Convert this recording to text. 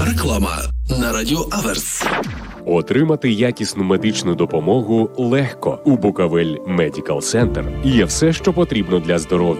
Реклама на Радіо Аверс. Отримати якісну медичну допомогу легко. У Буковель Медикал Центр є все, що потрібно для здоров'я.